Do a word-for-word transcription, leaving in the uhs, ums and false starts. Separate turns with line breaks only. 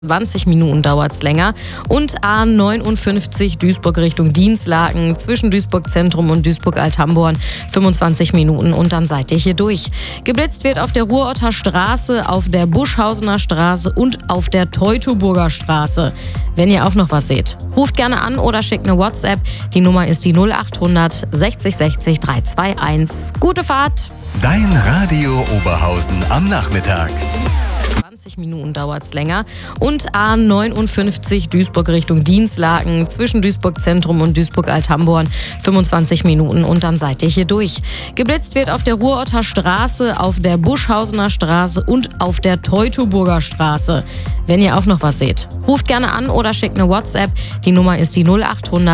zwanzig Minuten dauert es länger. Und A neunundfünfzig Duisburg Richtung Dinslaken zwischen Duisburg Zentrum und Duisburg Althamborn fünfundzwanzig Minuten und dann seid ihr hier durch. Geblitzt wird auf der Ruhrorter Straße, auf der Buschhausener Straße und auf der Teutoburger Straße. Wenn ihr auch noch was seht, ruft gerne an oder schickt eine WhatsApp. Die Nummer ist die null achthundert sechzig sechzig dreihunderteinundzwanzig. Gute Fahrt!
Dein Radio Oberhausen am Nachmittag.
zwanzig Minuten dauert es länger. Und A neunundfünfzig Duisburg Richtung Dinslaken zwischen Duisburg Zentrum und Duisburg Althamborn fünfundzwanzig Minuten und dann seid ihr hier durch. Geblitzt wird auf der Ruhrorter Straße, auf der Buschhausener Straße und auf der Teutoburger Straße. Wenn ihr auch noch was seht, ruft gerne an oder schickt eine WhatsApp. Die Nummer ist die null achthundert